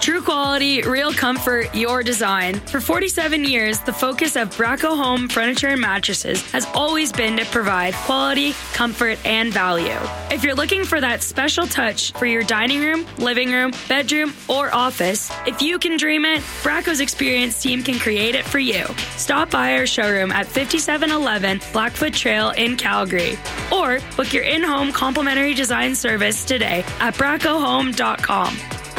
True quality, real comfort, your design. For 47 years, the focus of Bracco Home Furniture and Mattresses has always been to provide quality, comfort, and value. If you're looking for that special touch for your dining room, living room, bedroom, or office, if you can dream it, Bracco's experienced team can create it for you. Stop by our showroom at 5711 Blackfoot Trail in Calgary, or book your in-home complimentary design service today at braccohome.com.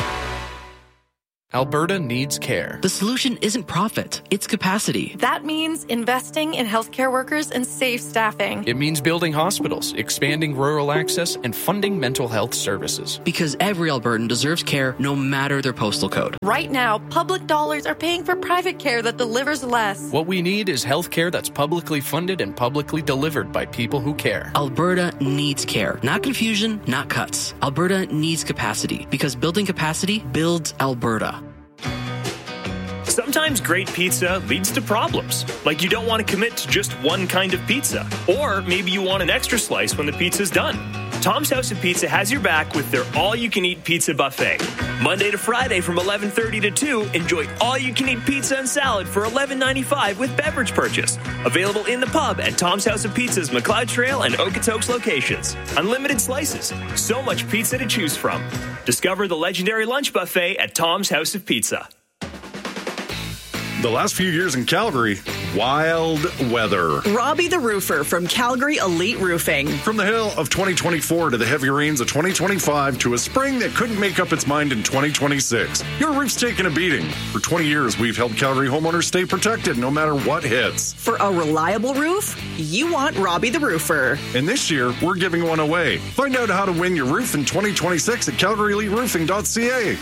Alberta needs care. The solution isn't profit, it's capacity. That means investing in healthcare workers and safe staffing. It means building hospitals, expanding rural access, and funding mental health services. Because every Albertan deserves care no matter their postal code. Right now, public dollars are paying for private care that delivers less. What we need is health care that's publicly funded and publicly delivered by people who care. Alberta needs care. Not confusion, not cuts. Alberta needs capacity, because building capacity builds Alberta. Sometimes great pizza leads to problems, like you don't want to commit to just one kind of pizza, or maybe you want an extra slice when the pizza's done. Tom's House of Pizza has your back with their all-you-can-eat pizza buffet. Monday to Friday from 11:30 to 2, enjoy all-you-can-eat pizza and salad for $11.95 with beverage purchase. Available in the pub at Tom's House of Pizza's McLeod Trail and Okotoks locations. Unlimited slices, so much pizza to choose from. Discover the legendary lunch buffet at Tom's House of Pizza. The last few years in Calgary, wild weather. Robbie the Roofer from Calgary Elite Roofing. From the hail of 2024 to the heavy rains of 2025 to a spring that couldn't make up its mind in 2026, your roof's taken a beating. For 20 years, we've helped Calgary homeowners stay protected no matter what hits. For a reliable roof, you want Robbie the Roofer. And this year, we're giving one away. Find out how to win your roof in 2026 at calgaryeliteroofing.ca.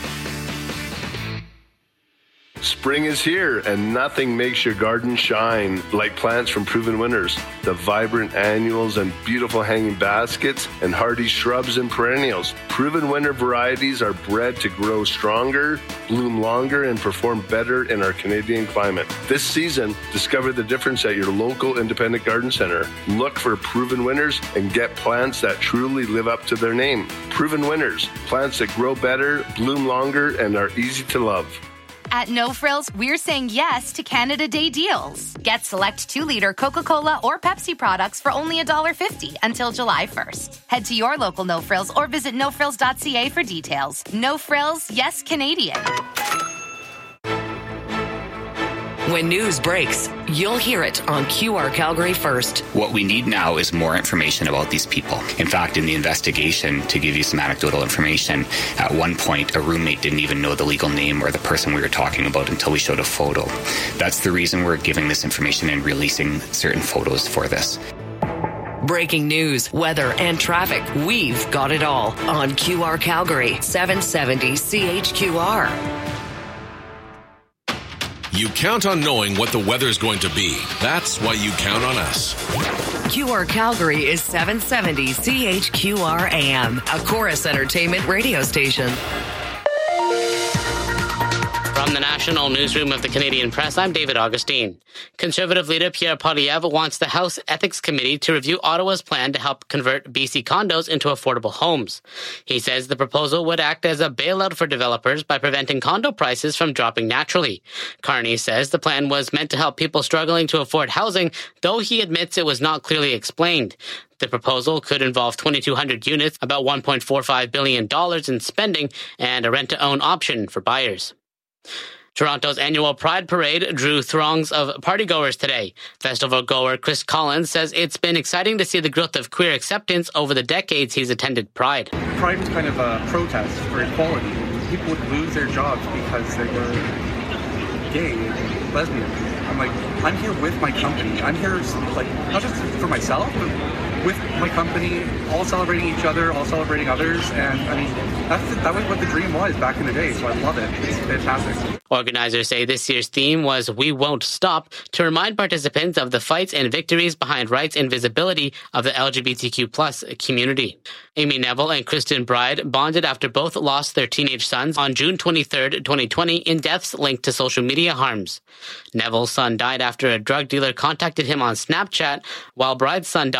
Spring is here, and nothing makes your garden shine like plants from Proven Winners. The vibrant annuals and beautiful hanging baskets and hardy shrubs and perennials. Proven Winner varieties are bred to grow stronger, bloom longer, and perform better in our Canadian climate. This season, discover the difference at your local independent garden center. Look for Proven Winners and get plants that truly live up to their name. Proven Winners, plants that grow better, bloom longer, and are easy to love. At No Frills, we're saying yes to Canada Day deals. Get select 2-liter Coca-Cola or Pepsi products for only $1.50 until July 1st. Head to your local No Frills or visit nofrills.ca for details. No Frills, yes Canadian. When news breaks, you'll hear it on QR Calgary First. What we need now is more information about these people. In fact, in the investigation, to give you some anecdotal information, at one point, a roommate didn't even know the legal name or the person we were talking about until we showed a photo. That's the reason we're giving this information and releasing certain photos for this. Breaking news, weather, and traffic. We've got it all on QR Calgary, 770 CHQR. You count on knowing what the weather's going to be. That's why you count on us. QR Calgary is 770 CHQR AM, a Chorus Entertainment radio station. From the National Newsroom of the Canadian Press, I'm David Augustine. Conservative leader Pierre Poilievre wants the House Ethics Committee to review Ottawa's plan to help convert BC condos into affordable homes. He says the proposal would act as a bailout for developers by preventing condo prices from dropping naturally. Carney says the plan was meant to help people struggling to afford housing, though he admits it was not clearly explained. The proposal could involve 2,200 units, about $1.45 billion in spending, and a rent-to-own option for buyers. Toronto's annual Pride Parade drew throngs of partygoers today. Festival goer Chris Collins says it's been exciting to see the growth of queer acceptance over the decades he's attended Pride. Pride was kind of a protest for equality. People would lose their jobs because they were gay, lesbian. I'm like, I'm here with my company. I'm here, like, not just for myself, but with my company, all celebrating each other, all celebrating others. And I mean, that was what the dream was back in the day. So I love it. It's fantastic. Organizers say this year's theme was We Won't Stop, to remind participants of the fights and victories behind rights and visibility of the LGBTQ+ community. Amy Neville and Kristen Bride bonded after both lost their teenage sons on June 23, 2020 in deaths linked to social media harms. Neville's son died after a drug dealer contacted him on Snapchat, while Bride's son died by suicide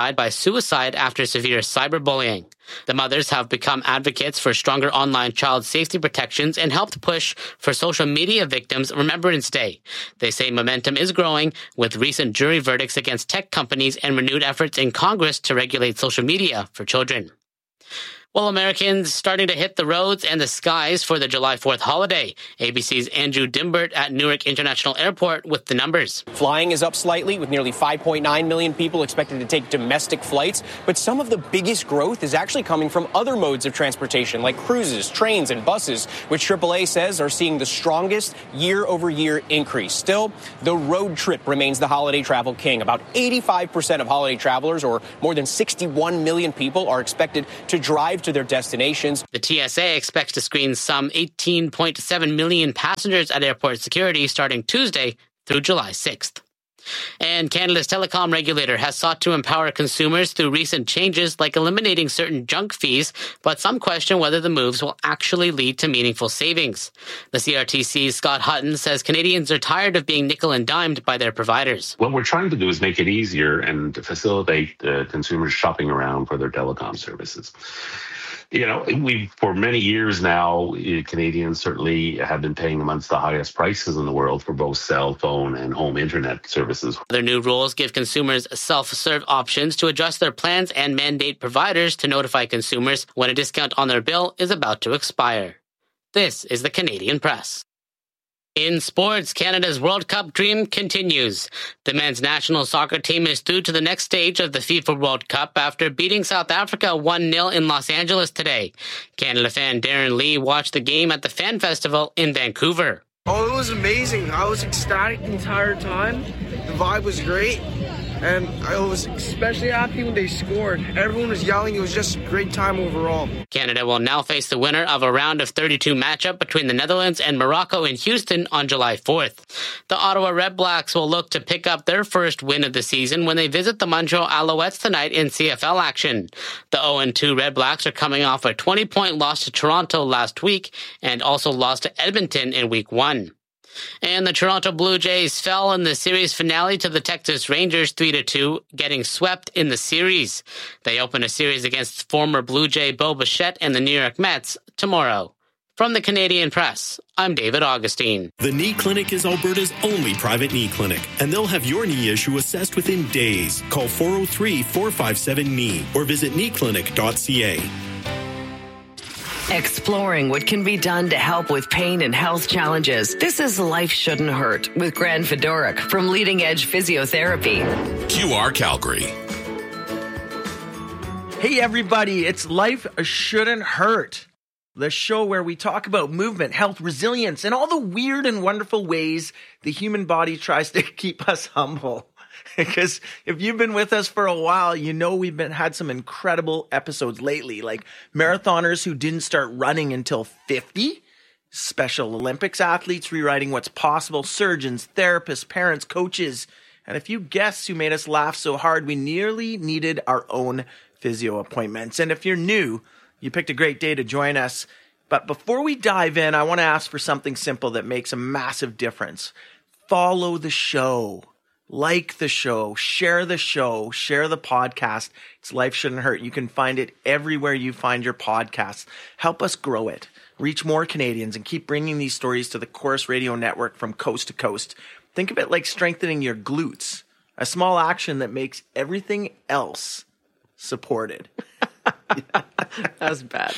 suicide after severe cyberbullying. The mothers have become advocates for stronger online child safety protections and helped push for Social Media Victims Remembrance Day. They say momentum is growing with recent jury verdicts against tech companies and renewed efforts in Congress to regulate social media for children. Well, Americans starting to hit the roads and the skies for the July 4th holiday. ABC's Andrew Dimbert at Newark International Airport with the numbers. Flying is up slightly with nearly 5.9 million people expected to take domestic flights. But some of the biggest growth is actually coming from other modes of transportation like cruises, trains and buses, which AAA says are seeing the strongest year-over-year increase. Still, the road trip remains the holiday travel king. About 85% of holiday travelers, or more than 61 million people, are expected to drive to their destinations. The TSA expects to screen some 18.7 million passengers at airport security starting Tuesday through July 6th. And Canada's telecom regulator has sought to empower consumers through recent changes like eliminating certain junk fees, but some question whether the moves will actually lead to meaningful savings. The CRTC's Scott Hutton says Canadians are tired of being nickel and dimed by their providers. What we're trying to do is make it easier and facilitate consumers shopping around for their telecom services. You know, for many years now, Canadians certainly have been paying amongst the highest prices in the world for both cell phone and home internet services. Their new rules give consumers self-serve options to adjust their plans and mandate providers to notify consumers when a discount on their bill is about to expire. This is the Canadian Press. In sports, Canada's World Cup dream continues. The men's national soccer team is through to the next stage of the FIFA World Cup after beating South Africa 1-0 in Los Angeles today. Canada fan Darren Lee watched the game at the Fan Festival in Vancouver. Oh, it was amazing. I was ecstatic the entire time. The vibe was great. And I was especially happy when they scored. Everyone was yelling. It was just a great time overall. Canada will now face the winner of a round of 32 matchup between the Netherlands and Morocco in Houston on July 4th. The Ottawa Red Blacks will look to pick up their first win of the season when they visit the Montreal Alouettes tonight in CFL action. The 0-2 Red Blacks are coming off a 20-point loss to Toronto last week and also lost to Edmonton in Week 1. And the Toronto Blue Jays fell in the series finale to the Texas Rangers 3-2, getting swept in the series. They open a series against former Blue Jay Bo Bichette and the New York Mets tomorrow. From the Canadian Press, I'm David Augustine. The Knee Clinic is Alberta's only private knee clinic, and they'll have your knee issue assessed within days. Call 403-457-KNEE or visit kneeclinic.ca. Exploring what can be done to help with pain and health challenges. This is Life Shouldn't Hurt with Gran Fedoruk from Leading Edge Physiotherapy. QR Calgary. Hey everybody, it's Life Shouldn't Hurt, the show where we talk about movement, health, resilience, and all the weird and wonderful ways the human body tries to keep us humble. Because if you've been with us for a while, you know we've had some incredible episodes lately, like marathoners who didn't start running until 50, Special Olympics athletes rewriting what's possible, surgeons, therapists, parents, coaches, and a few guests who made us laugh so hard we nearly needed our own physio appointments. And if you're new, you picked a great day to join us. But before we dive in, I want to ask for something simple that makes a massive difference. Follow the show. Like the show, share the podcast. It's Life Shouldn't Hurt. You can find it everywhere you find your podcasts. Help us grow it, reach more Canadians, and keep bringing these stories to the Chorus Radio Network from coast to coast. Think of it like strengthening your glutes, a small action that makes everything else supported. That's bad.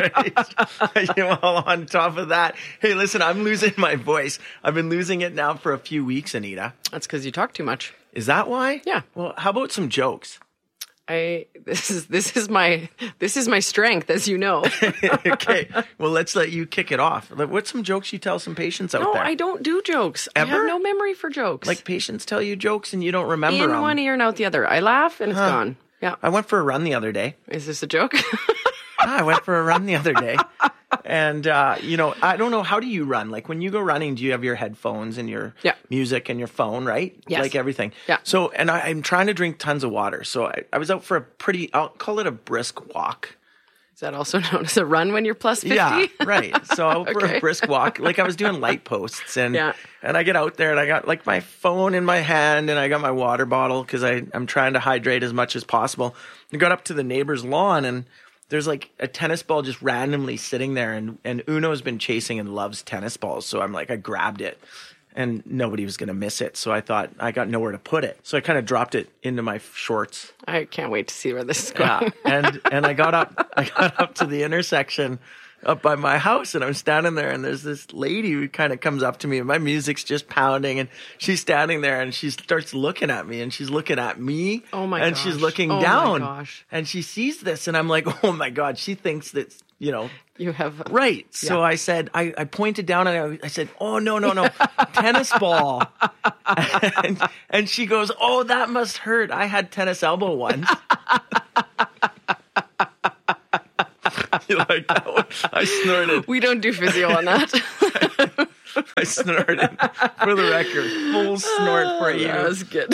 Well, on top of that, hey, listen, I'm losing my voice. I've been losing it now for a few weeks, Anita. That's because you talk too much. Is that why? Yeah. Well, how about some jokes? This is my strength, as you know. Okay. Well, let's let you kick it off. What's some jokes you tell some patients out there? No, I don't do jokes. Ever? I have no memory for jokes. Like patients tell you jokes and you don't remember them. In one ear and out the other. I laugh and it's gone. Yeah. I went for a run the other day. Is this a joke? I went for a run the other day. And, I don't know. How do you run? Like when you go running, do you have your headphones and your music and your phone, right? Yes. Like everything. Yeah. So, and I'm trying to drink tons of water. So I was out for I'll call it a brisk walk. that also known as a run when you're plus 50? Yeah, right. So I'll for Okay. a brisk walk. Like I was doing light posts and Yeah. and I get out there and I got like my phone in my hand and I got my water bottle because I'm trying to hydrate as much as possible. I got up to the neighbor's lawn and there's like a tennis ball just randomly sitting there and Uno's been chasing and loves tennis balls. So I'm like, I grabbed it and nobody was going to miss it. So I thought I got nowhere to put it. So I kind of dropped it into my shorts. I can't wait to see where this is going. Yeah. And I got up to the intersection up by my house and I'm standing there and there's this lady who kind of comes up to me and my music's just pounding and she's standing there and she starts looking at me and she's looking at me. Oh my and gosh. she's looking Oh my down gosh. and she sees this and I'm like, oh my God, she thinks that, you know, you have right. So Yeah. I said, I pointed down and I said, oh, no, tennis ball. And she goes, oh, that must hurt. I had tennis elbow once. You like that one? I snorted. We don't do physio on that. I snorted. For the record, full snort for you. That was good.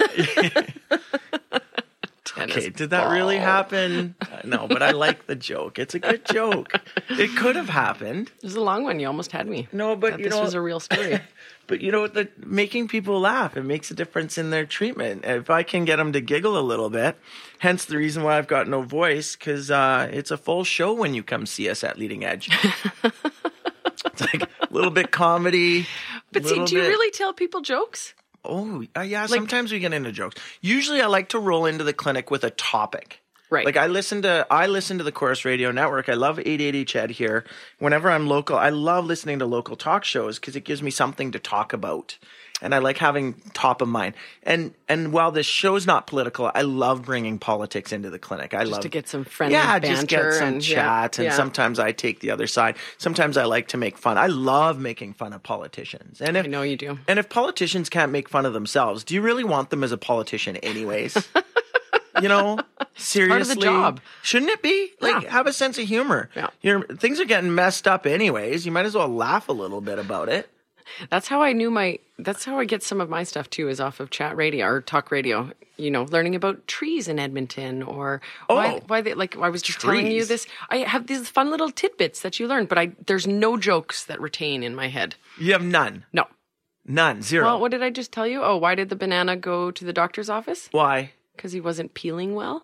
Okay, did that really happen? No, but I like the joke. It's a good joke. It could have happened. It was a long one. You almost had me. No, but Thought you this know, was a real story. But you know what? Making people laugh, it makes a difference in their treatment. If I can get them to giggle a little bit, hence the reason why I've got no voice, because it's a full show when you come see us at Leading Edge. It's like a little bit comedy. But see, do you really tell people jokes? Oh, yeah. Sometimes we get into jokes. Usually I like to roll into the clinic with a topic. Right. Like I listen to the Chorus Radio Network. I love 880 Ched here. Whenever I'm local, I love listening to local talk shows because it gives me something to talk about. And I like having top of mind. And while this show's not political, I love bringing politics into the clinic. I love to get some friendly banter. just get some and chat. And sometimes I take the other side. Sometimes I like to make fun. I love making fun of politicians. And I know you do. And if politicians can't make fun of themselves, do you really want them as a politician anyways? You know, seriously, part of the job. Shouldn't it be? Like, have a sense of humor. Yeah. Things are getting messed up anyways. You might as well laugh a little bit about it. That's how I get some of my stuff too, is off of chat radio or talk radio, you know, learning about trees in Edmonton or why they, like, I was just telling you this. I have these fun little tidbits that you learn, but there's no jokes that retain in my head. You have none? No. None. Zero. Well, what did I just tell you? Oh, why did the banana go to the doctor's office? Why? Because he wasn't peeling well.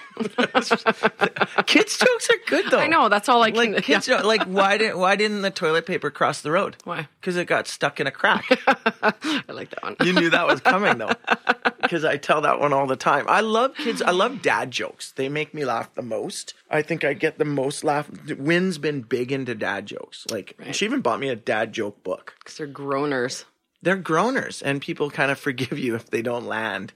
Kids' jokes are good though. I know, that's all I can. Like kids, like why didn't the toilet paper cross the road? Why? Because it got stuck in a crack. I like that one. You knew that was coming though, because I tell that one all the time. I love kids. I love dad jokes. They make me laugh the most. I think I get the most laugh. Wynn's been big into dad jokes. Like she even bought me a dad joke book. Because they're groaners. They're groaners, and people kind of forgive you if they don't land.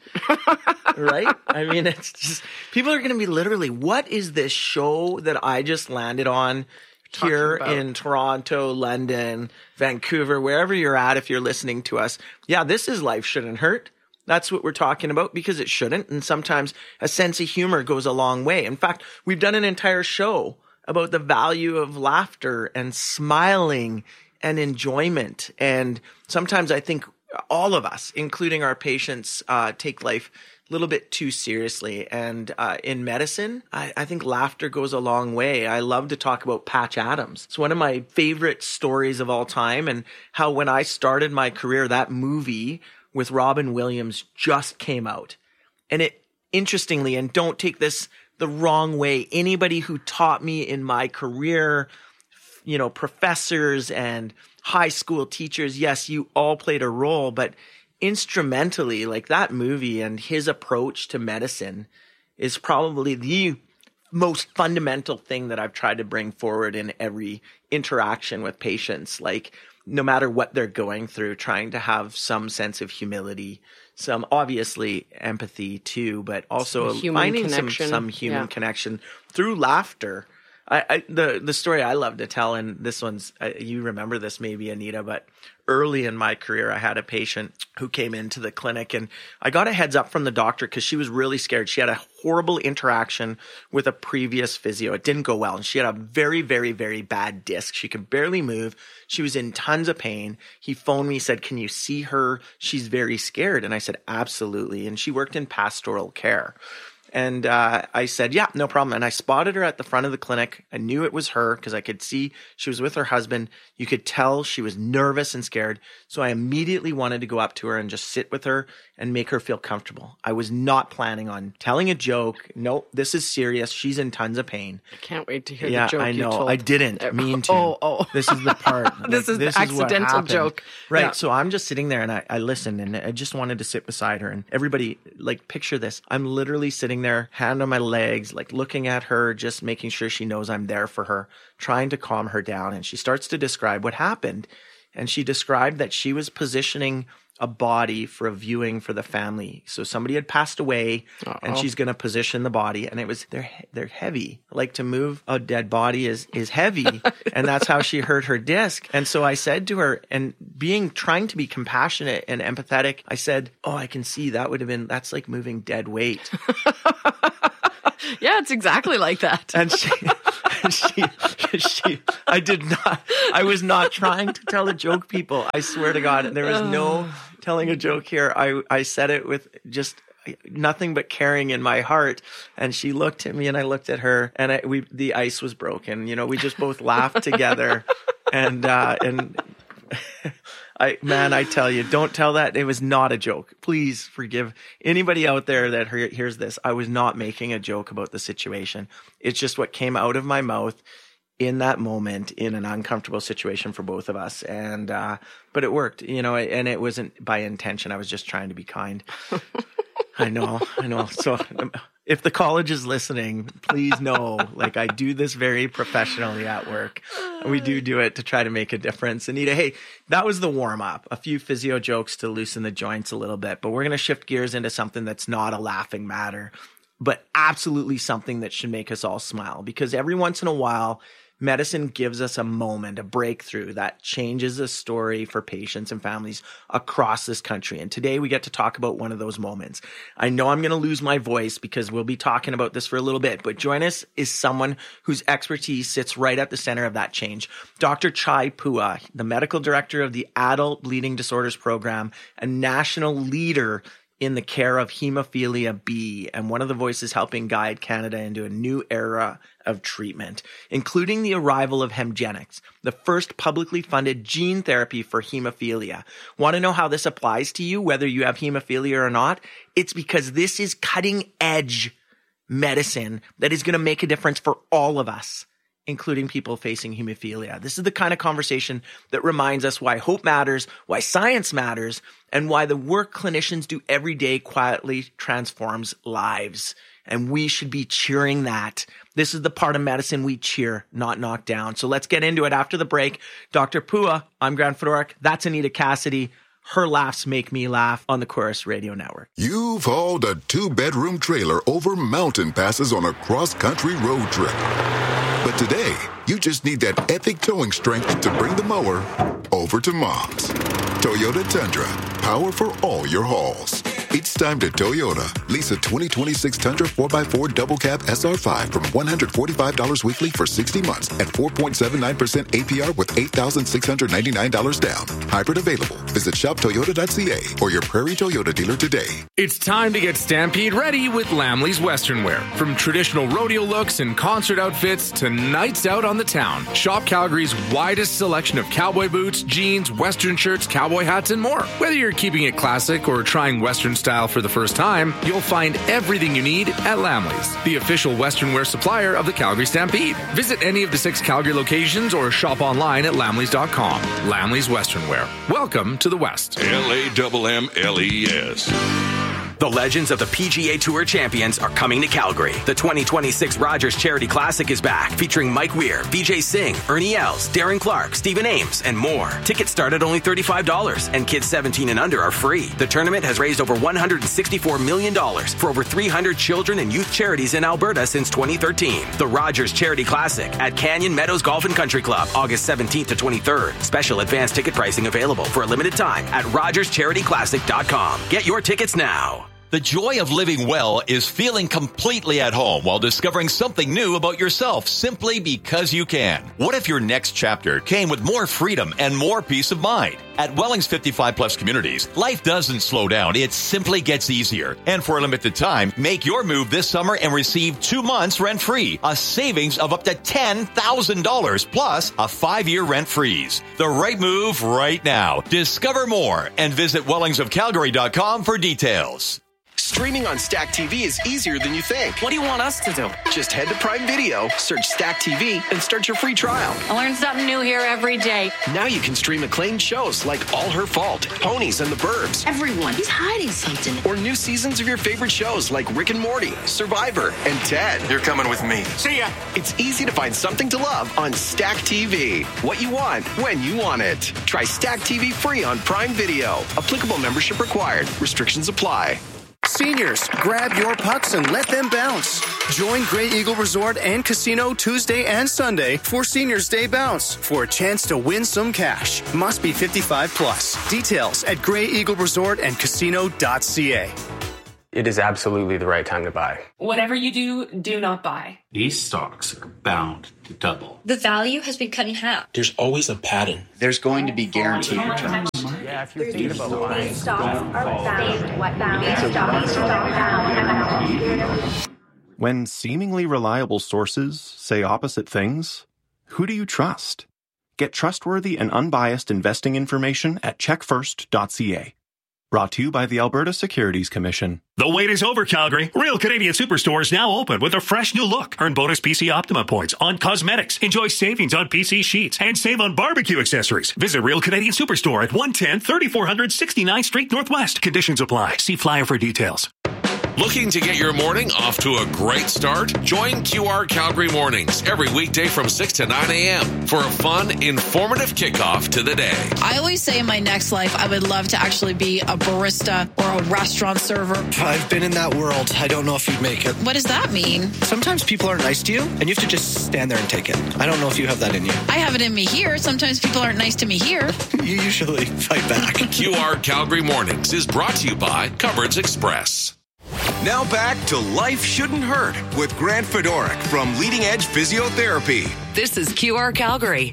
Right? I mean, it's just, people are going to be literally, what is this show that I just landed on here in Toronto, London, Vancouver, wherever you're at, if you're listening to us? Yeah, this is Life Shouldn't Hurt. That's what we're talking about, because it shouldn't. And sometimes a sense of humor goes a long way. In fact, we've done an entire show about the value of laughter and smiling and enjoyment. And sometimes I think all of us, including our patients, take life a little bit too seriously. And in medicine, I think laughter goes a long way. I love to talk about Patch Adams. It's one of my favorite stories of all time, and how when I started my career, that movie with Robin Williams just came out. And it, interestingly, and don't take this the wrong way, anybody who taught me in my career, you know, professors and high school teachers, yes, you all played a role, but instrumentally, like that movie and his approach to medicine is probably the most fundamental thing that I've tried to bring forward in every interaction with patients. Like, no matter what they're going through, trying to have some sense of humility, some obviously empathy too, but also finding some human connection through laughter. The story I love to tell, and this one's, you remember this maybe, Anita, but early in my career, I had a patient who came into the clinic, and I got a heads up from the doctor because she was really scared. She had a horrible interaction with a previous physio. It didn't go well, and she had a very, very, very bad disc. She could barely move. She was in tons of pain. He phoned me, said, "Can you see her? She's very scared." And I said, "Absolutely." And she worked in pastoral care. And I said, yeah, no problem. And I spotted her at the front of the clinic. I knew it was her because I could see she was with her husband. You could tell she was nervous and scared. So I immediately wanted to go up to her and just sit with her and make her feel comfortable. I was not planning on telling a joke. No, this is serious. She's in tons of pain. I can't wait to hear the joke you told. I know. I didn't mean to. This is the part. This is the accidental joke. Right. Yeah. So I'm just sitting there and I listened and I just wanted to sit beside her. And everybody, like, picture this. I'm literally sitting there, hand on my legs, like looking at her, just making sure she knows I'm there for her, trying to calm her down. And she starts to describe what happened. And she described that she was positioning a body for a viewing for the family. So somebody had passed away and she's going to position the body. And it was, they're heavy. Like, to move a dead body is heavy. And that's how she heard her disc. And so I said to her, and trying to be compassionate and empathetic, I said, oh, I can see that's like moving dead weight. Yeah, it's exactly like that. And I was not trying to tell a joke, people. I swear to God, there was no telling a joke here. I said it with just nothing but caring in my heart. And she looked at me and I looked at her, and the ice was broken. You know, we just both laughed together. And I tell you, don't tell that. It was not a joke. Please forgive anybody out there that hears this. I was not making a joke about the situation. It's just what came out of my mouth in that moment, in an uncomfortable situation for both of us. And, but it worked, you know, and it wasn't by intention. I was just trying to be kind. I know. So if the college is listening, please know, like, I do this very professionally at work. We do it to try to make a difference. Anita, hey, that was the warm up, a few physio jokes to loosen the joints a little bit, but we're going to shift gears into something that's not a laughing matter, but absolutely something that should make us all smile, because every once in a while, medicine gives us a moment, a breakthrough that changes the story for patients and families across this country. And today we get to talk about one of those moments. I know I'm going to lose my voice because we'll be talking about this for a little bit, but join us is someone whose expertise sits right at the center of that change. Dr. Chai Phua, the medical director of the Adult Bleeding Disorders Program, a national leader in the care of hemophilia B, and one of the voices helping guide Canada into a new era of treatment, including the arrival of Hemgenix, the first publicly funded gene therapy for hemophilia. Want to know how this applies to you, whether you have hemophilia or not? It's because this is cutting-edge medicine that is going to make a difference for all of us, including people facing hemophilia. This is the kind of conversation that reminds us why hope matters, why science matters, and why the work clinicians do every day quietly transforms lives. And we should be cheering that. This is the part of medicine we cheer, not knock down. So let's get into it after the break. Dr. Phua, I'm Grant Fedoruk. That's Anita Cassidy. Her laughs make me laugh on the Chorus Radio Network. You've hauled a 2-bedroom trailer over mountain passes on a cross-country road trip. But today, you just need that epic towing strength to bring the mower over to Mom's. Toyota Tundra, power for all your hauls. It's time to Toyota. Lease a 2026 Tundra 4x4 double cab SR5 from $145 weekly for 60 months at 4.79% APR with $8,699 down. Hybrid available. Visit shoptoyota.ca or your Prairie Toyota dealer today. It's time to get Stampede ready with Lamley's Western Wear. From traditional rodeo looks and concert outfits to nights out on the town, shop Calgary's widest selection of cowboy boots, jeans, Western shirts, cowboy hats, and more. Whether you're keeping it classic or trying Western style for the first time, you'll find everything you need at Lamley's, the official Western wear supplier of the Calgary Stampede. Visit any of the 6 Calgary locations or shop online at lamleys.com. Lamley's Western Wear. Welcome to the West. LAMMLES. The legends of the PGA Tour champions are coming to Calgary. The 2026 Rogers Charity Classic is back, featuring Mike Weir, Vijay Singh, Ernie Els, Darren Clark, Stephen Ames, and more. Tickets start at only $35, and kids 17 and under are free. The tournament has raised over $164 million for over 300 children and youth charities in Alberta since 2013. The Rogers Charity Classic at Canyon Meadows Golf and Country Club, August 17th to 23rd. Special advance ticket pricing available for a limited time at rogerscharityclassic.com. Get your tickets now. The joy of living well is feeling completely at home while discovering something new about yourself simply because you can. What if your next chapter came with more freedom and more peace of mind? At Welling's 55 Plus Communities, life doesn't slow down. It simply gets easier. And for a limited time, make your move this summer and receive 2 months rent-free, a savings of up to $10,000 plus a 5-year rent freeze. The right move right now. Discover more and visit wellingsofcalgary.com for details. Streaming on Stack TV is easier than you think. What do you want us to do? Just head to Prime Video, search Stack TV, and start your free trial. I learn something new here every day. Now you can stream acclaimed shows like All Her Fault, Ponies, and The Burbs. Everyone, he's hiding something. Or new seasons of your favorite shows like Rick and Morty, Survivor, and Ted. You're coming with me. See ya! It's easy to find something to love on Stack TV. What you want, when you want it. Try Stack TV free on Prime Video. Applicable membership required. Restrictions apply. Seniors, grab your pucks and let them bounce. Join Grey Eagle Resort and Casino Tuesday and Sunday for Seniors Day Bounce for a chance to win some cash. Must be 55 plus. Details at greyeagleresortandcasino.ca. It is absolutely the right time to buy. Whatever you do, do not buy. These stocks are bound to double. The value has been cut in half. There's always a pattern. There's going to be guaranteed returns. Yeah, if you're thinking about buying, When seemingly reliable sources say opposite things, who do you trust? Get trustworthy and unbiased investing information at checkfirst.ca. Brought to you by the Alberta Securities Commission. The wait is over, Calgary. Real Canadian Superstore is now open with a fresh new look. Earn bonus PC Optima points on cosmetics. Enjoy savings on PC sheets and save on barbecue accessories. Visit Real Canadian Superstore at 110 3400 69th Street Northwest. Conditions apply. See flyer for details. Looking to get your morning off to a great start? Join QR Calgary Mornings every weekday from 6 to 9 a.m. for a fun, informative kickoff to the day. I always say in my next life, I would love to actually be a barista or a restaurant server. I've been in that world. I don't know if you'd make it. What does that mean? Sometimes people aren't nice to you, and you have to just stand there and take it. I don't know if you have that in you. I have it in me here. Sometimes people aren't nice to me here. You usually fight back. QR Calgary Mornings is brought to you by Cupboards Express. Now back to Life Shouldn't Hurt with Grant Fedorik from Leading Edge Physiotherapy. This is QR Calgary.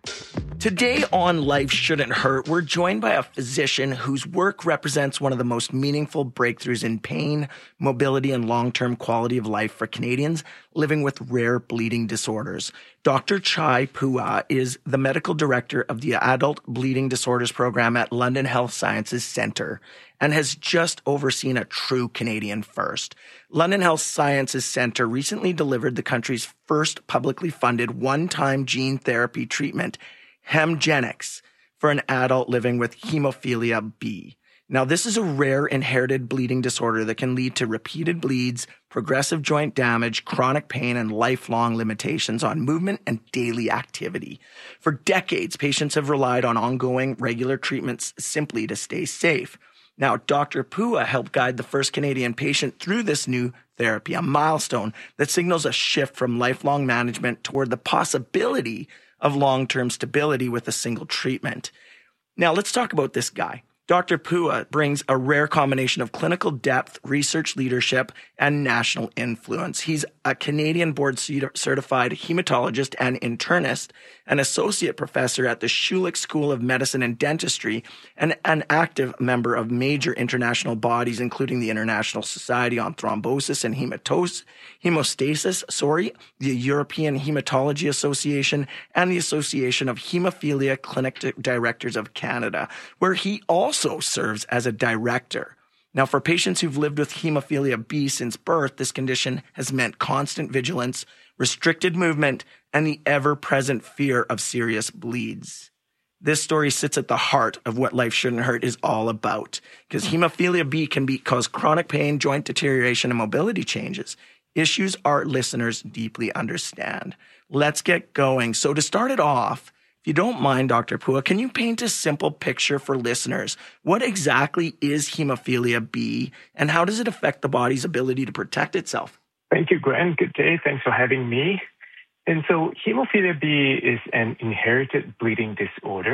Today on Life Shouldn't Hurt, we're joined by a physician whose work represents one of the most meaningful breakthroughs in pain, mobility, and long-term quality of life for Canadians living with rare bleeding disorders. Dr. Chai Phua is the medical director of the Adult Bleeding Disorders Program at London Health Sciences Centre and has just overseen a true Canadian first. London Health Sciences Centre recently delivered the country's first publicly funded one-time gene therapy treatment, Hemgenix, for an adult living with hemophilia B. Now, this is a rare inherited bleeding disorder that can lead to repeated bleeds, progressive joint damage, chronic pain, and lifelong limitations on movement and daily activity. For decades, patients have relied on ongoing, regular treatments simply to stay safe. Now, Dr. Phua helped guide the first Canadian patient through this new therapy, a milestone that signals a shift from lifelong management toward the possibility of long-term stability with a single treatment. Now, let's talk about this guy. Dr. Phua brings a rare combination of clinical depth, research leadership, and national influence. He's a Canadian board-certified hematologist and internist, an associate professor at the Schulich School of Medicine and Dentistry, and an active member of major international bodies, including the International Society on Thrombosis and Hemostasis, the European Hematology Association, and the Association of Hemophilia Clinic Directors of Canada, where he also serves as a director. Now, for patients who've lived with hemophilia B since birth, this condition has meant constant vigilance, restricted movement, and the ever-present fear of serious bleeds. This story sits at the heart of what Life Shouldn't Hurt is all about, because hemophilia B can cause chronic pain, joint deterioration, and mobility changes, issues our listeners deeply understand. Let's get going. So to start it off, if you don't mind, Dr. Phua, can you paint a simple picture for listeners? What exactly is hemophilia B, and how does it affect the body's ability to protect itself? Thank you, Grant. Good day. Thanks for having me. And so hemophilia B is an inherited bleeding disorder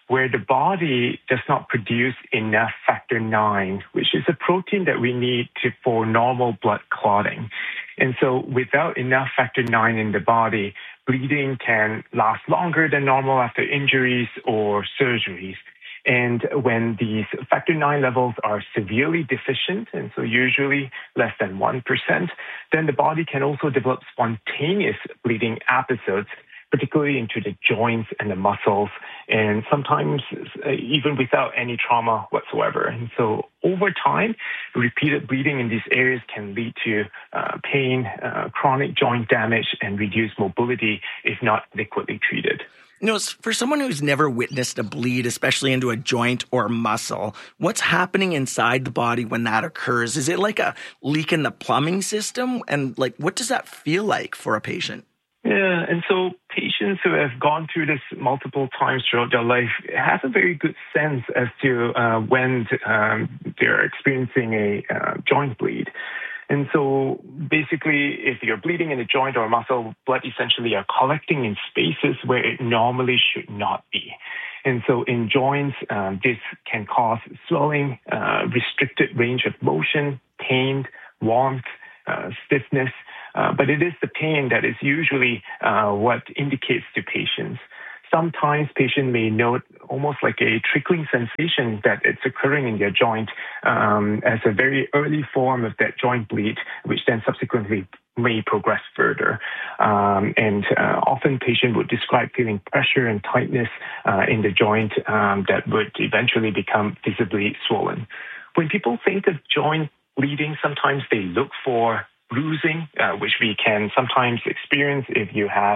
where the body does not produce enough factor IX, which is a protein that we need for normal blood clotting. And so without enough factor IX in the body, bleeding can last longer than normal after injuries or surgeries. And when these factor IX levels are severely deficient, and so usually less than 1%, then the body can also develop spontaneous bleeding episodes, particularly into the joints and the muscles, and sometimes even without any trauma whatsoever. And so over time, repeated bleeding in these areas can lead to pain, chronic joint damage, and reduced mobility if not adequately treated. You know, for someone who's never witnessed a bleed, especially into a joint or muscle, what's happening inside the body when that occurs? Is it like a leak in the plumbing system? And like, what does that feel like for a patient? Yeah, and so patients who have gone through this multiple times throughout their life have a very good sense as to when they're experiencing a joint bleed. And so basically, if you're bleeding in a joint or a muscle, blood essentially are collecting in spaces where it normally should not be. And so in joints, this can cause swelling, restricted range of motion, pain, warmth, stiffness. But it is the pain that is usually what indicates to patients. Sometimes patients may note almost like a trickling sensation that it's occurring in their joint as a very early form of that joint bleed, which then subsequently may progress further. And often patients would describe feeling pressure and tightness in the joint that would eventually become visibly swollen. When people think of joint bleeding, sometimes they look for bruising, which we can sometimes experience if you have,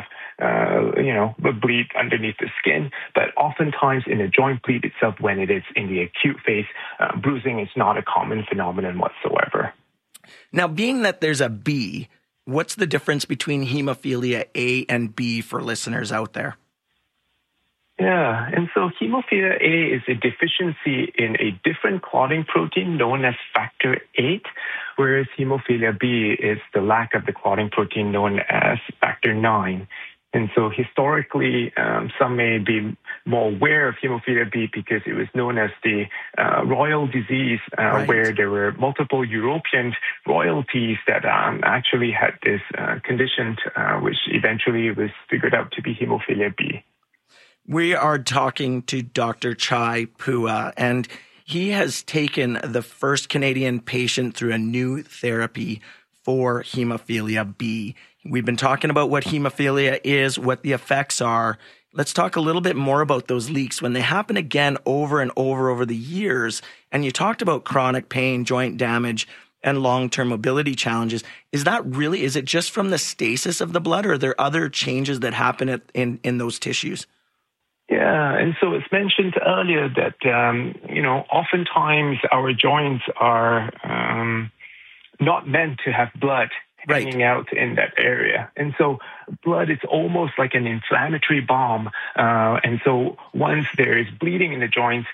a bleed underneath the skin. But oftentimes in a joint bleed itself, when it is in the acute phase, bruising is not a common phenomenon whatsoever. Now, being that there's a B, what's the difference between hemophilia A and B for listeners out there? Yeah, and so hemophilia A is a deficiency in a different clotting protein known as factor VIII, whereas hemophilia B is the lack of the clotting protein known as factor IX. And so historically, some may be more aware of hemophilia B because it was known as the royal disease, where there were multiple European royalties that actually had this condition, which eventually was figured out to be hemophilia B. We are talking to Dr. Chai Phua, and he has taken the first Canadian patient through a new therapy for hemophilia B. We've been talking about what hemophilia is, what the effects are. Let's talk a little bit more about those leaks when they happen again over and over the years. And you talked about chronic pain, joint damage, and long-term mobility challenges. Is it just from the stasis of the blood, or are there other changes that happen in those tissues? Yeah, and so it's mentioned earlier that, oftentimes our joints are not meant to have blood hanging out in that area. And so blood is almost like an inflammatory bomb. And so once there is bleeding in the joints,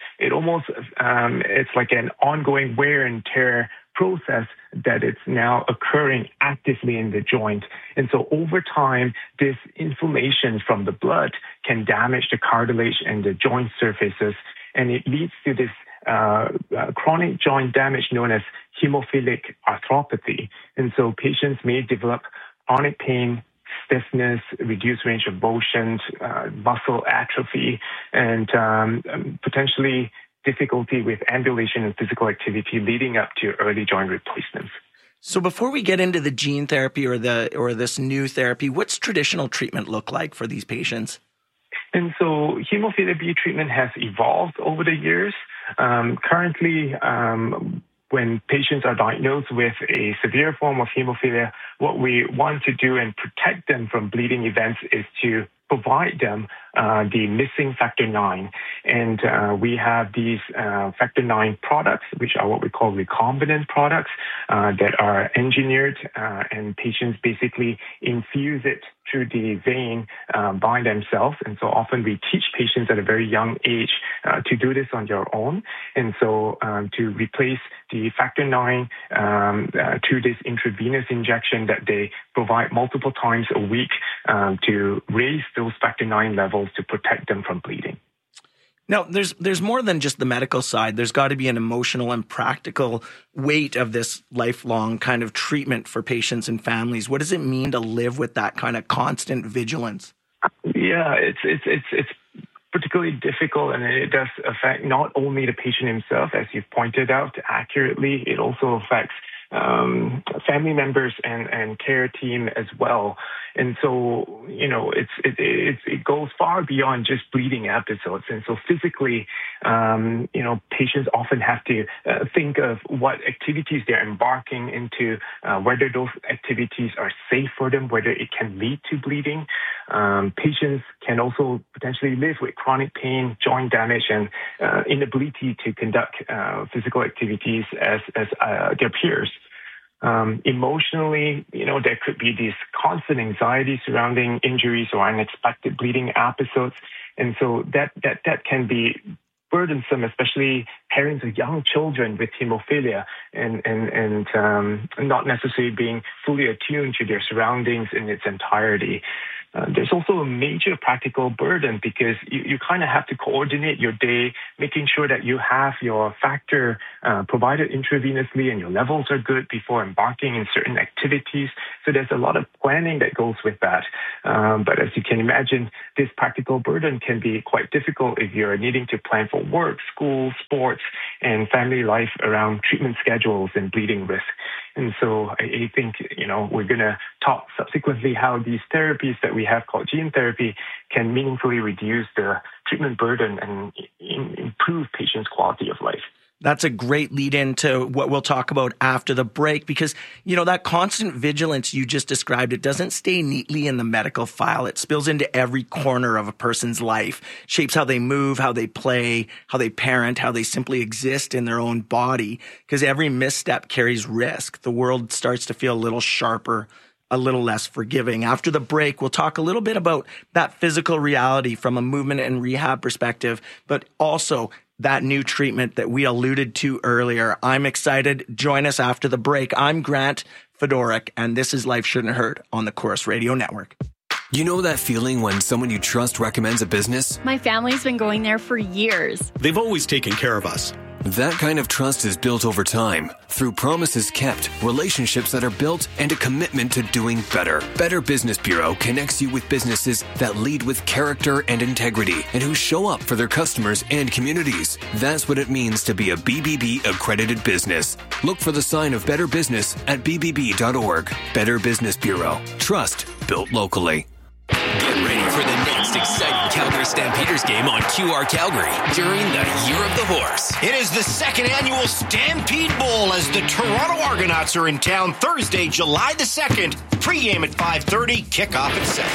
it's like an ongoing wear and tear process that it's now occurring actively in the joint. And so over time, this inflammation from the blood can damage the cartilage and the joint surfaces, and it leads to this chronic joint damage known as hemophilic arthropathy. And so patients may develop chronic pain, stiffness, reduced range of motion, muscle atrophy, and potentially difficulty with ambulation and physical activity leading up to early joint replacements. So before we get into the gene therapy or this new therapy, what's traditional treatment look like for these patients? And so hemophilia B treatment has evolved over the years. Currently, when patients are diagnosed with a severe form of hemophilia, what we want to do and protect them from bleeding events is to provide them the missing factor IX. And we have these factor IX products, which are what we call recombinant products, that are engineered, and patients basically infuse it through the vein by themselves. And so often we teach patients at a very young age to do this on their own. And so to replace the factor IX through this intravenous injection that they provide multiple times a week to raise those factor IX levels to protect them from bleeding. Now, there's more than just the medical side. There's got to be an emotional and practical weight of this lifelong kind of treatment for patients and families. What does it mean to live with that kind of constant vigilance? Yeah, it's particularly difficult, and it does affect not only the patient himself, as you've pointed out accurately, it also affects family members and care team as well. And so, it goes far beyond just bleeding episodes. And so physically, patients often have to think of what activities they're embarking into, whether those activities are safe for them, whether it can lead to bleeding. Patients can also potentially live with chronic pain, joint damage, and inability to conduct physical activities as their peers. Emotionally, there could be this constant anxiety surrounding injuries or unexpected bleeding episodes. And so that can be burdensome, especially parents of young children with hemophilia and not necessarily being fully attuned to their surroundings in its entirety. There's also a major practical burden because you kind of have to coordinate your day, making sure that you have your factor provided intravenously and your levels are good before embarking in certain activities. So there's a lot of planning that goes with that. But as you can imagine, this practical burden can be quite difficult if you're needing to plan for work, school, sports, and family life around treatment schedules and bleeding risk. And so I think, we're going to talk subsequently how these therapies that we have called gene therapy can meaningfully reduce the treatment burden and improve patients' quality of life. That's a great lead into what we'll talk about after the break because, that constant vigilance you just described, it doesn't stay neatly in the medical file. It spills into every corner of a person's life, shapes how they move, how they play, how they parent, how they simply exist in their own body because every misstep carries risk. The world starts to feel a little sharper, a little less forgiving. After the break, we'll talk a little bit about that physical reality from a movement and rehab perspective, but also that new treatment that we alluded to earlier. I'm excited. Join us after the break. I'm Grant Fedorik, and this is Life Shouldn't Hurt on the Corus Radio Network. You know that feeling when someone you trust recommends a business? My family's been going there for years. They've always taken care of us. That kind of trust is built over time through promises kept, relationships that are built, and a commitment to doing better. Better Business Bureau connects you with businesses that lead with character and integrity and who show up for their customers and communities. That's what it means to be a BBB accredited business. Look for the sign of Better Business at bbb.org. Better Business Bureau. Trust built locally. Get ready for the next exciting Calgary Stampeders game on QR Calgary during the Year of the Horse. It is the second annual Stampede Bowl as the Toronto Argonauts are in town Thursday, July the 2nd. Pre-game at 5:30, kickoff at 7.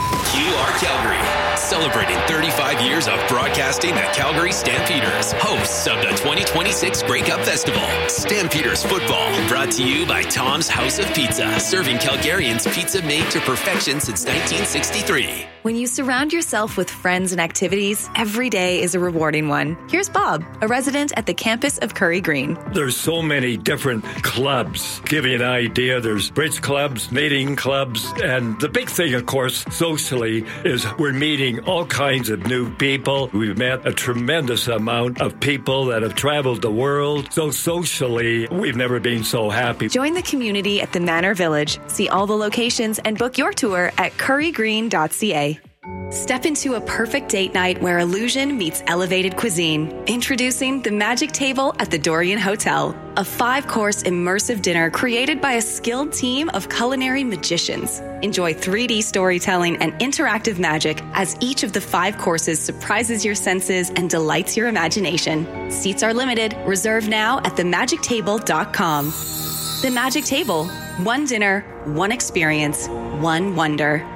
QR Calgary, celebrating 35 years of broadcasting the Calgary Stampeders, hosts of the 2026 Grey Cup Festival. Stampeders football, brought to you by Tom's House of Pizza, serving Calgarians pizza made to perfection since 1963. When you surround yourself with friends and activities, every day is a rewarding one. Here's Bob, a resident at the campus of Curry Green. There's so many different clubs. Give you an idea, there's bridge clubs, knitting clubs, and the big thing, of course, socially, is we're meeting all kinds of new people. We've met a tremendous amount of people that have traveled the world. So socially, we've never been so happy. Join the community at the Manor Village. See all the locations and book your tour at currygreen.ca. Step into a perfect date night where illusion meets elevated cuisine. Introducing the Magic Table at the Dorian Hotel, a 5-course immersive dinner created by a skilled team of culinary magicians. Enjoy 3D storytelling and interactive magic as each of the 5 courses surprises your senses and delights your imagination. Seats are limited. Reserve now at themagictable.com. The Magic Table. One dinner, one experience, one wonder.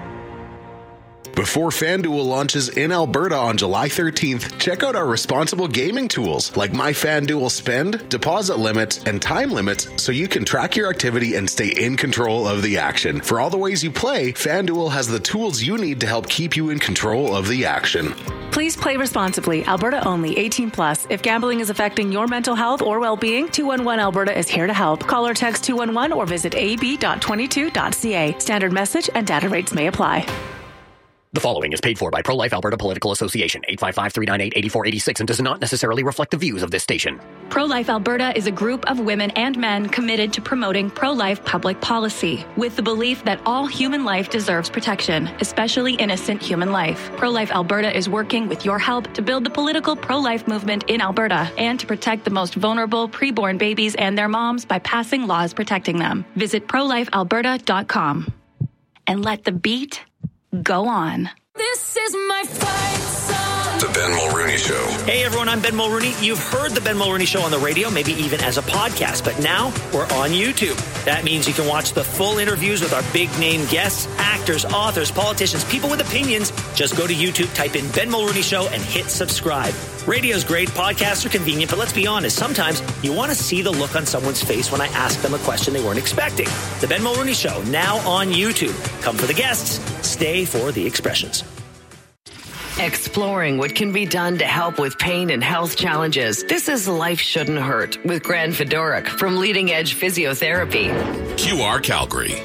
Before FanDuel launches in Alberta on July 13th, check out our responsible gaming tools like My FanDuel Spend, deposit limits, and time limits so you can track your activity and stay in control of the action. For all the ways you play, FanDuel has the tools you need to help keep you in control of the action. Please play responsibly. Alberta only. 18+. If gambling is affecting your mental health or well-being, 211 Alberta is here to help. Call or text 211 or visit ab.22.ca. Standard message and data rates may apply. The following is paid for by Pro-Life Alberta Political Association, 855-398-8486, and does not necessarily reflect the views of this station. Pro-Life Alberta is a group of women and men committed to promoting pro-life public policy, with the belief that all human life deserves protection, especially innocent human life. Pro-Life Alberta is working with your help to build the political pro-life movement in Alberta and to protect the most vulnerable preborn babies and their moms by passing laws protecting them. Visit prolifealberta.com and let the beat go on. This is my fight song. The Ben Mulrooney Show. Hey everyone, I'm Ben Mulrooney. You've heard the Ben Mulrooney Show on the radio, maybe even as a podcast, but now we're on YouTube. That means you can watch the full interviews with our big name guests, actors, authors, politicians, people with opinions. Just go to YouTube, type in Ben Mulrooney Show, and hit subscribe. Radio's great, podcasts are convenient, but let's be honest, sometimes you want to see the look on someone's face when I ask them a question they weren't expecting. The Ben Mulrooney Show, now on YouTube. Come for the guests, stay for the expressions. Exploring what can be done to help with pain and health challenges. This is Life Shouldn't Hurt with Grant Fedoruk from Leading Edge Physiotherapy. QR Calgary.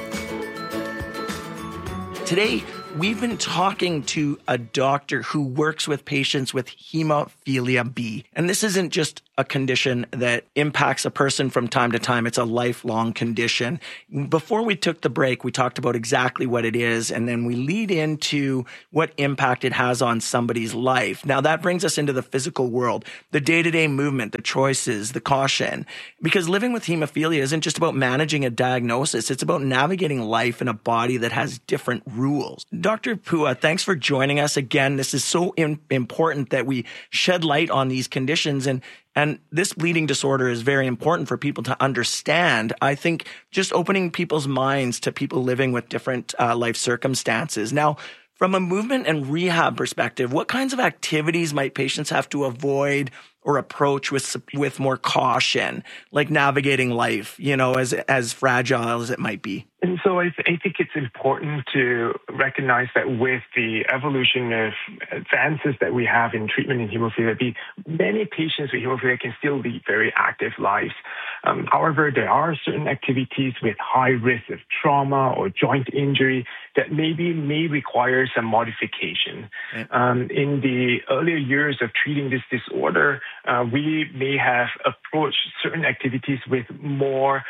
Today, we've been talking to a doctor who works with patients with hemophilia B. And this isn't just a condition that impacts a person from time to time. It's a lifelong condition. Before we took the break, we talked about exactly what it is, and then we lead into what impact it has on somebody's life. Now, that brings us into the physical world, the day-to-day movement, the choices, the caution. Because living with hemophilia isn't just about managing a diagnosis. It's about navigating life in a body that has different rules. Dr. Pua, thanks for joining us again. This is so important that we shed light on these conditions, and this bleeding disorder is very important for people to understand. I think just opening people's minds to people living with different life circumstances. Now, from a movement and rehab perspective, what kinds of activities might patients have to avoid or approach with more caution, like navigating life, as fragile as it might be? And so I think it's important to recognize that with the evolution of advances that we have in treatment in hemophilia B, many patients with hemophilia can still lead very active lives. However, there are certain activities with high risk of trauma or joint injury that may require some modification. In the earlier years of treating this disorder, we may have approached certain activities with more,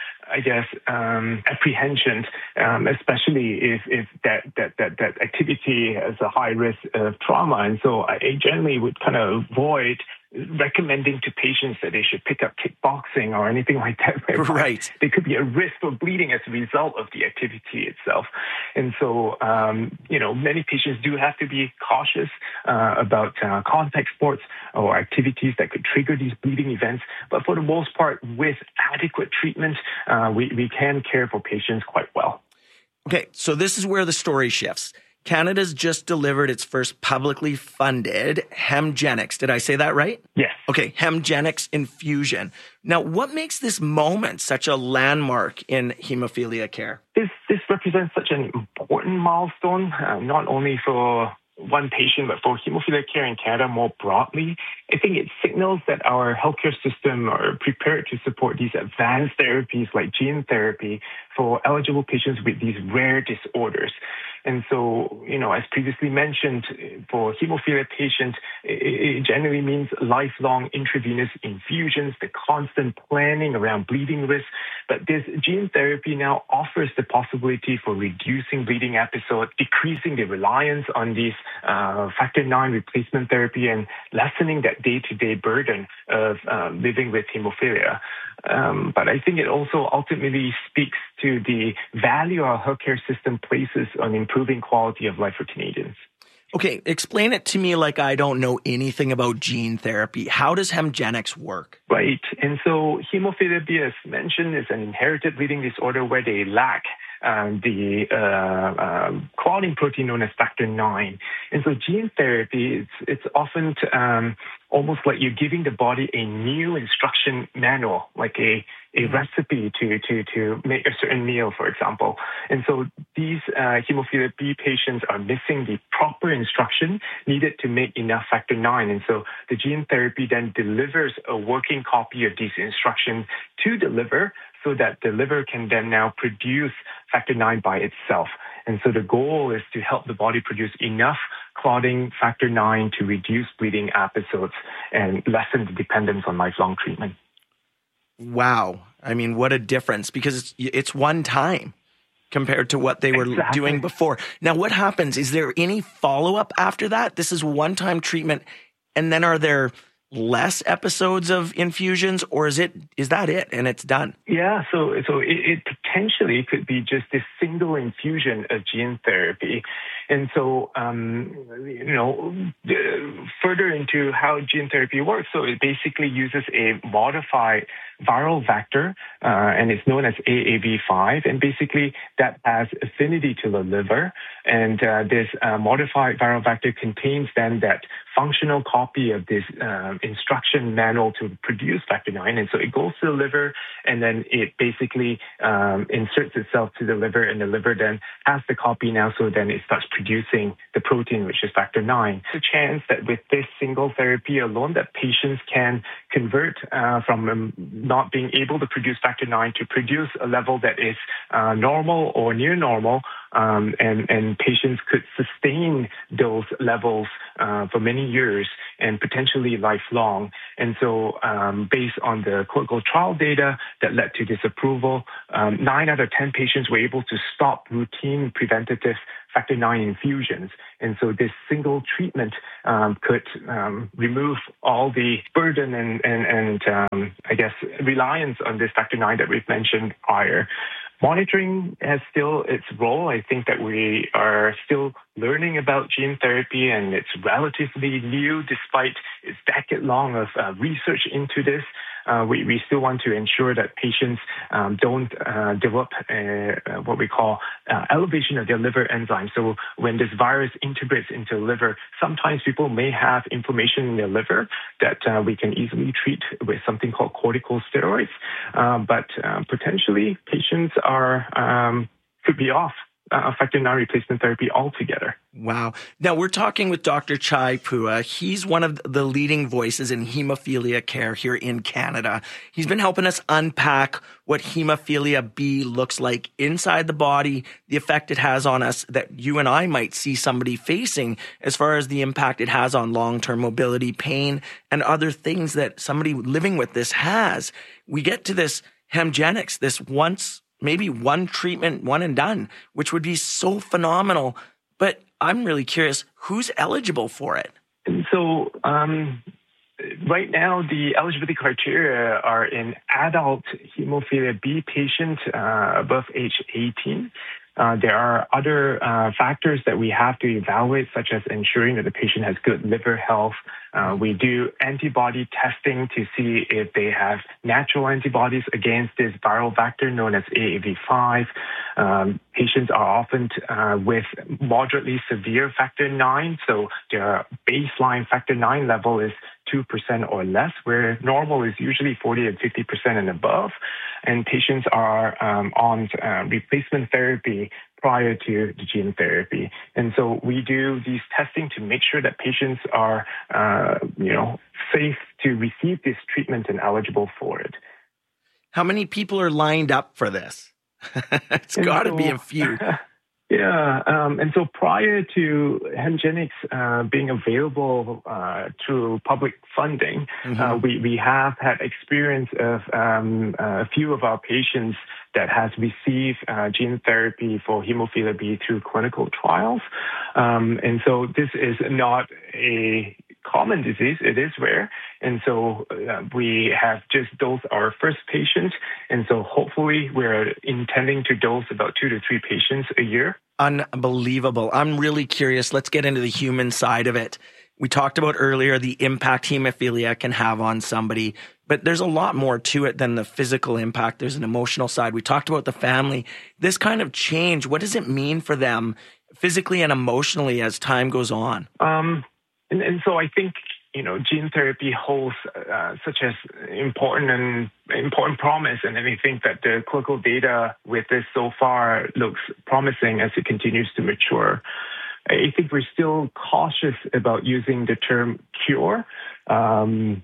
apprehension, especially if that activity has a high risk of trauma. And so I generally would kind of avoid recommending to patients that they should pick up kickboxing or anything like that. Right. There could be a risk of bleeding as a result of the activity itself. And so, many patients do have to be cautious about contact sports or activities that could trigger these bleeding events. But for the most part, with adequate treatment, we can care for patients quite well. Okay, so this is where the story shifts. Canada's just delivered its first publicly funded Hemgenix. Did I say that right? Yes. Okay, Hemgenix infusion. Now, what makes this moment such a landmark in hemophilia care? This represents such an important milestone, not only for one patient, but for hemophilia care in Canada more broadly. I think it signals that our healthcare system are prepared to support these advanced therapies like gene therapy for eligible patients with these rare disorders. And so, as previously mentioned, for hemophilia patients, it generally means lifelong intravenous infusions, the constant planning around bleeding risk. But this gene therapy now offers the possibility for reducing bleeding episodes, decreasing the reliance on these factor IX replacement therapy, and lessening that day-to-day burden of living with hemophilia. But I think it also ultimately speaks to the value our healthcare system places on improving quality of life for Canadians. Okay, explain it to me like I don't know anything about gene therapy. How does Hemgenix work? Right. And so hemophilia B, as mentioned, is an inherited bleeding disorder where they lack the clotting protein known as factor IX. And so gene therapy, it's often almost like you're giving the body a new instruction manual, like a recipe to make a certain meal, for example. And so these hemophilia B patients are missing the proper instruction needed to make enough factor IX. And so the gene therapy then delivers a working copy of these instructions to the liver, so that the liver can then now produce factor IX by itself. And so the goal is to help the body produce enough clotting factor IX to reduce bleeding episodes and lessen the dependence on lifelong treatment. Wow. I mean, what a difference, because it's one time compared to what they were doing before. Now, what happens? Is there any follow-up after that? This is one-time treatment, and then are there less episodes of infusions, or is that it and it's done? Yeah, so it potentially could be just a single infusion of gene therapy. And so, further into how gene therapy works, so it basically uses a modified viral vector, and it's known as AAV5, and basically that has affinity to the liver. And this modified viral vector contains then that functional copy of this instruction manual to produce factor IX. And so it goes to the liver, and then it basically inserts itself to the liver, and the liver then has the copy now, so then it starts producing the protein, which is factor IX. There's a chance that with this single therapy alone, that patients can convert from not being able to produce factor IX to produce a level that is normal or near normal, and patients could sustain those levels for many years and potentially lifelong. And so based on the clinical trial data that led to this approval, 9 out of 10 patients were able to stop routine preventative factor IX infusions. And so this single treatment could remove all the burden and I guess, reliance on this factor IX that we've mentioned prior. Monitoring has still its role. I think that we are still learning about gene therapy, and it's relatively new despite its decade-long of research into this. We still want to ensure that patients don't develop what we call elevation of their liver enzymes. So when this virus integrates into the liver, sometimes people may have inflammation in their liver that we can easily treat with something called corticosteroids. But potentially patients could be off factor IX replacement therapy altogether. Wow. Now, we're talking with Dr. Chai Phua. He's one of the leading voices in hemophilia care here in Canada. He's been helping us unpack what hemophilia B looks like inside the body, the effect it has on us that you and I might see somebody facing as far as the impact it has on long-term mobility, pain, and other things that somebody living with this has. We get to this Hemgenix, this maybe one treatment, one and done, which would be so phenomenal. But I'm really curious, who's eligible for it? And so right now, the eligibility criteria are in adult hemophilia B patients above age 18. There are other factors that we have to evaluate, such as ensuring that the patient has good liver health. We do antibody testing to see if they have natural antibodies against this viral vector known as AAV5. Patients are often with moderately severe factor IX, so their baseline factor IX level is 2% or less, where normal is usually 40 and 50% and above. And patients are on replacement therapy prior to the gene therapy. And so we do these testing to make sure that patients are, safe to receive this treatment and eligible for it. How many people are lined up for this? It's got to be a few. Yeah, and so prior to Hemgenix being available through public funding, we have had experience of a few of our patients that has received gene therapy for hemophilia B through clinical trials. And so this is not a common disease. It is rare. And so we have just dosed our first patient. And so hopefully we're intending to dose about 2 to 3 patients a year. Unbelievable. I'm really curious. Let's get into the human side of it. We talked about earlier the impact hemophilia can have on somebody, but there's a lot more to it than the physical impact. There's an emotional side. We talked about the family. This kind of change, what does it mean for them physically and emotionally as time goes on? And so I think, gene therapy holds such as important promise. And I think that the clinical data with this so far looks promising as it continues to mature. I think we're still cautious about using the term cure. I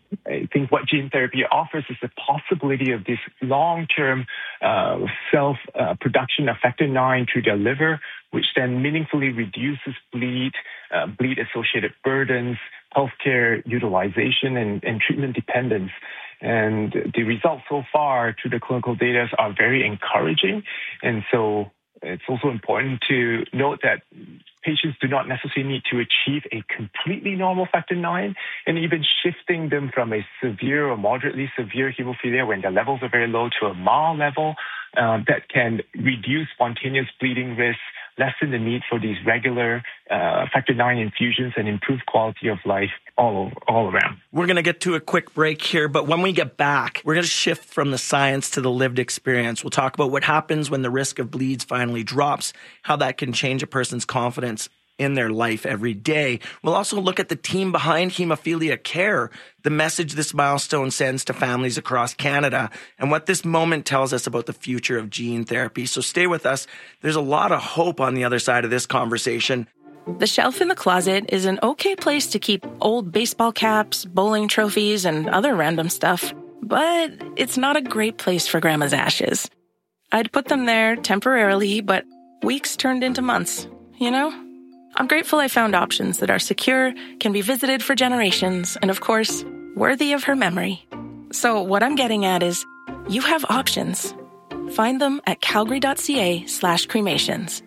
think what gene therapy offers is the possibility of this long-term self-production of factor IX through their liver, which then meaningfully reduces bleed-associated burdens, healthcare utilization, and treatment dependence. And the results so far through the clinical data are very encouraging. And so it's also important to note that patients do not necessarily need to achieve a completely normal factor IX, and even shifting them from a severe or moderately severe hemophilia when the levels are very low to a mild level that can reduce spontaneous bleeding risk, lessen the need for these regular factor IX infusions, and improve quality of life all around. We're going to get to a quick break here, but when we get back, we're going to shift from the science to the lived experience. We'll talk about what happens when the risk of bleeds finally drops, how that can change a person's confidence in their life every day. We'll also look at the team behind Hemophilia Care, the message this milestone sends to families across Canada, and what this moment tells us about the future of gene therapy. So stay with us. There's a lot of hope on the other side of this conversation. The shelf in the closet is an okay place to keep old baseball caps, bowling trophies, and other random stuff, but it's not a great place for Grandma's ashes. I'd put them there temporarily, but weeks turned into months, you know? I'm grateful I found options that are secure, can be visited for generations, and of course, worthy of her memory. So what I'm getting at is, you have options. Find them at calgary.ca/cremations.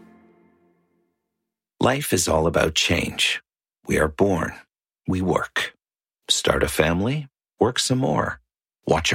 Life is all about change. We are born. We work. Start a family. Work some more. Watch